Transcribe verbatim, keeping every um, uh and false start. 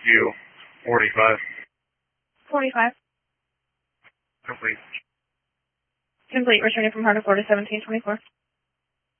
View, forty-five. forty-five. Complete. Complete. Returning from Heart of Florida, seventeen twenty-four.